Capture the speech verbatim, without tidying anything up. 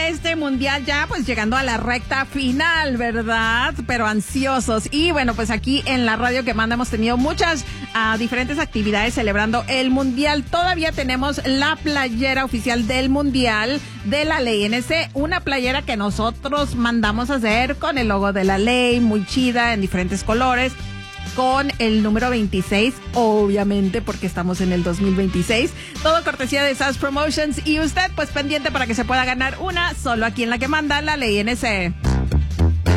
este mundial ya pues llegando a la recta final, ¿verdad? Pero ansiosos. Y bueno, pues aquí en la Radio que manda hemos tenido muchas uh, diferentes actividades celebrando el mundial. Todavía tenemos la playera oficial del mundial de la Ley N C, una playera que nosotros mandamos a hacer con el logo de la ley, muy chida, en diferentes colores, con el número veintiséis, obviamente, porque estamos en el dos mil veintiséis. Todo cortesía de S A S Promotions. Y usted, pues, pendiente para que se pueda ganar una solo aquí en La que manda, la Ley N C.